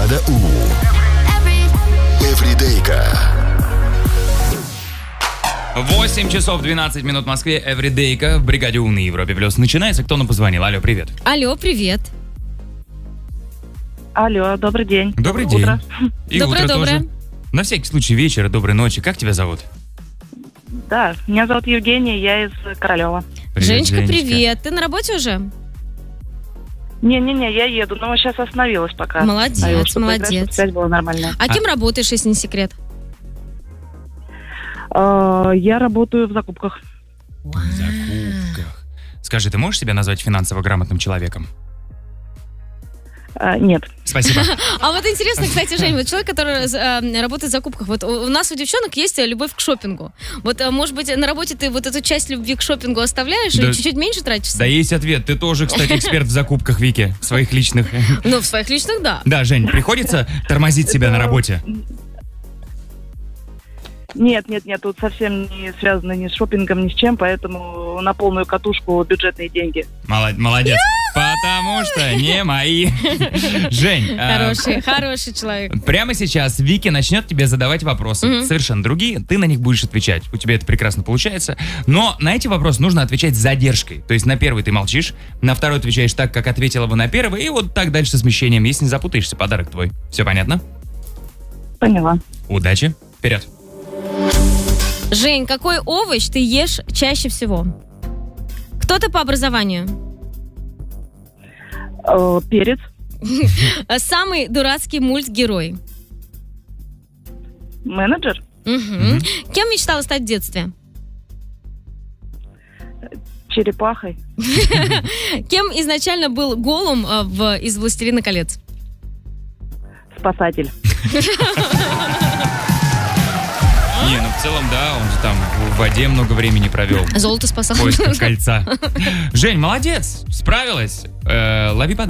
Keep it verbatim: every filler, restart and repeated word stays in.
Бригада У. Эвридейка. восемь часов двенадцать минут в Москве. Эвридейка в Бригаде У на Европе Плюс. Начинается. Кто нам позвонил? Алло, привет. Алло, привет. Алло, добрый день. Добрый Утро. день. И Доброе, утро доброе. тоже. На всякий случай вечера, доброй ночи. Как тебя зовут? Да, меня зовут Евгения, я из Королева. Привет, Женечка, Женечка. привет. Ты на работе уже? Не-не-не, я еду, но сейчас остановилась пока. Молодец, А, чтобы молодец. играть, чтобы связь была нормальная. А кем работаешь, если не секрет? А, я работаю в закупках. В закупках. Скажи, ты можешь себя назвать финансово грамотным человеком? А, нет. Спасибо. А вот интересно, кстати, Жень, вот человек, который э, работает в закупках, вот у у нас у девчонок есть любовь к шопингу. Вот, э, может быть, на работе ты вот эту часть любви к шопингу оставляешь Да. и чуть-чуть меньше тратишься? Да есть ответ. Ты тоже, кстати, эксперт в закупках, Вики, своих личных. Ну, в своих личных, да. Да, Жень, приходится тормозить себя на работе? Нет, нет, нет, тут совсем не связано ни с шопингом, ни с чем, поэтому на полную катушку бюджетные деньги. Молод- Молодец. Потому что не мои. Жень, а, Хороший, хороший человек. прямо сейчас Вики начнет тебе задавать вопросы. Мгм. Совершенно другие. Ты на них будешь отвечать. У тебя это прекрасно получается. Но на эти вопросы нужно отвечать с задержкой. То есть на первый ты молчишь, на второй отвечаешь так, как ответила бы на первый, и вот так дальше со смещением. Если не запутаешься, подарок твой. Все понятно? Поняла. Удачи. Вперед. Жень, какой овощ ты ешь чаще всего? Кто ты по образованию? Э, перец. Самый дурацкий мультгерой? Менеджер. Мгм. Кем мечтала стать в детстве? Черепахой. Кем изначально был Голум э, в, из «Властелина колец»? Спасатель. Не, ну в целом, да, он же там в воде много времени провел. Золото спасал. В поисках кольца. Жень, молодец, справилась. Э, лови подарок.